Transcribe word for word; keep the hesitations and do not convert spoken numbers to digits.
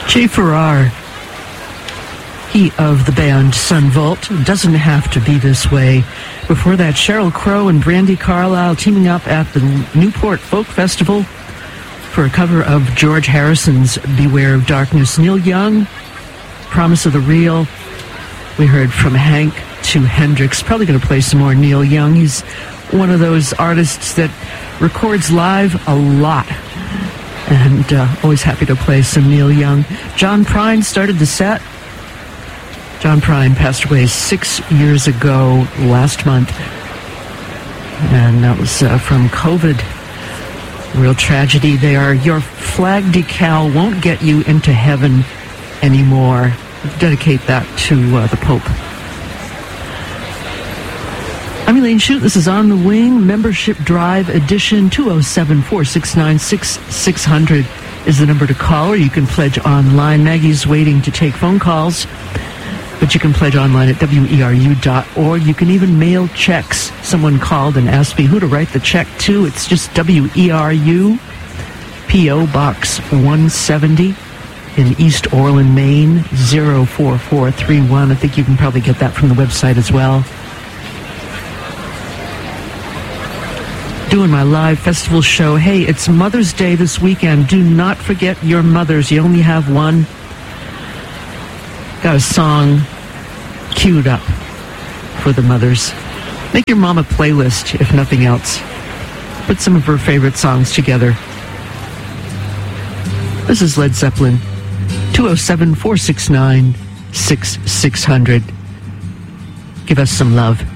Jay Farrar, he of the band Sun Volt, Doesn't Have to Be This Way. Before that, Sheryl Crow and Brandi Carlile teaming up at the Newport Folk Festival for a cover of George Harrison's Beware of Darkness. Neil Young, Promise of the Real. We heard from Hank to Hendrix. Probably going to play some more Neil Young. He's one of those artists that records live a lot. And uh, always happy to play some Neil Young. John Prine started the set. John Prine passed away six years ago last month. And that was uh, from COVID. Real tragedy there. Your flag decal won't get you into heaven anymore. Dedicate that to uh, the Pope. I'm Elaine Shute. This is On the Wing, Membership Drive Edition. Two oh seven, four six nine, six six hundred is the number to call, or you can pledge online. Maggie's waiting to take phone calls, but you can pledge online at W E R U dot org. You can even mail checks. Someone called and asked me who to write the check to. It's just W E R U, P O Box one seventy in East Orland, Maine, zero four four three one. I think you can probably get that from the website as well. Doing my live festival show. Hey, it's Mother's Day this weekend. Do not forget your mothers. You only have one. Got a song queued up for the mothers. Make your mom a playlist, if nothing else. Put some of her favorite songs together. This is Led Zeppelin. two oh seven, four six nine, six six hundred. Give us some love.